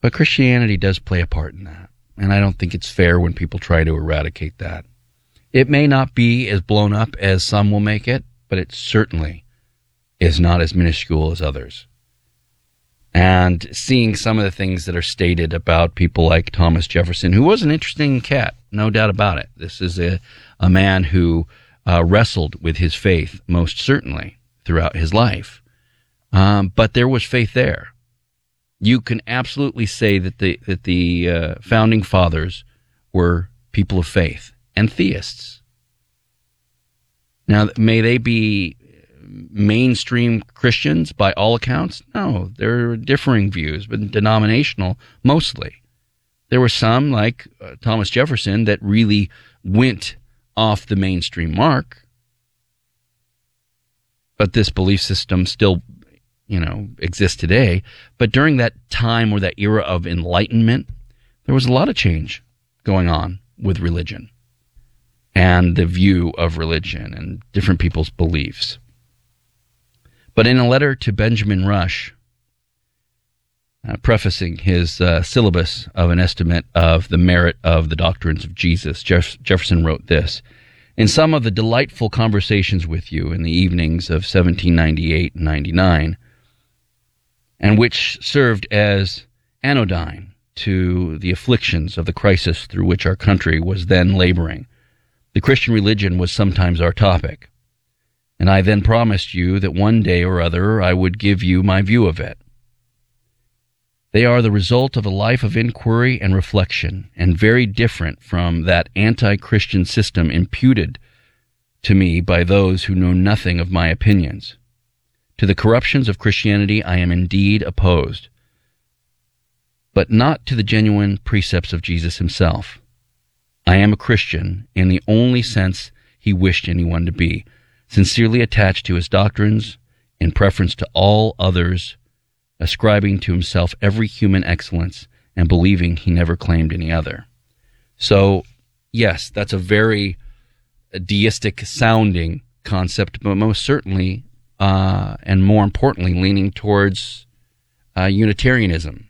But Christianity does play a part in that. And I don't think it's fair when people try to eradicate that. It may not be as blown up as some will make it, but it certainly is not as minuscule as others. And seeing some of the things that are stated about people like Thomas Jefferson, who was an interesting cat, no doubt about it. This is a man who wrestled with his faith, most certainly, throughout his life. But there was faith there. You can absolutely say that the founding fathers were people of faith and theists. Now, may they be mainstream Christians by all accounts? No, there are differing views, but denominational mostly. There were some, like Thomas Jefferson, that really went off the mainstream mark. But this belief system still exists today. But during that time or that era of enlightenment, there was a lot of change going on with religion and the view of religion and different people's beliefs. But in a letter to Benjamin Rush, prefacing his syllabus of an estimate of the merit of the doctrines of Jesus, Jefferson wrote this: "In some of the delightful conversations with you in the evenings of 1798 and 99, and which served as anodyne to the afflictions of the crisis through which our country was then laboring, the Christian religion was sometimes our topic, and I then promised you that one day or other I would give you my view of it. They are the result of a life of inquiry and reflection, and very different from that anti-Christian system imputed to me by those who know nothing of my opinions. To the corruptions of Christianity I am indeed opposed, but not to the genuine precepts of Jesus himself. I am a Christian in the only sense he wished anyone to be, sincerely attached to his doctrines in preference to all others, ascribing to himself every human excellence and believing he never claimed any other." So, yes, that's a very deistic sounding concept, but most certainly and more importantly, leaning towards Unitarianism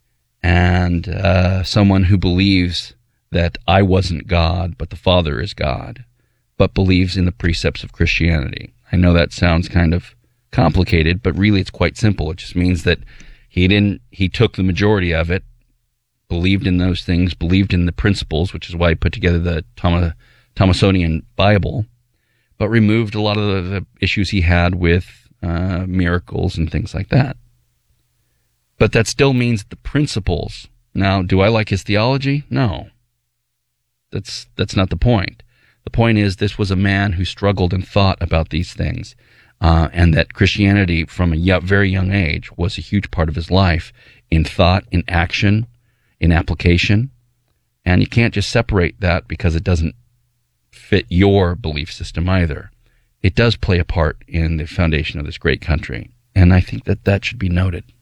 and someone who believes that I wasn't God, but the Father is God, but believes in the precepts of Christianity. I know that sounds kind of complicated, but really it's quite simple. It just means that he took the majority of it, believed in those things, believed in the principles, which is why he put together the Thomasonian Bible, but removed a lot of the issues he had with miracles and things like that. But that still means the principles. Now, do I like his theology? No. That's not the point. The point is this was a man who struggled and thought about these things, and that Christianity from a very young age was a huge part of his life in thought, in action, in application. And you can't just separate that because it doesn't fit your belief system either. It does play a part in the foundation of this great country, and I think that should be noted.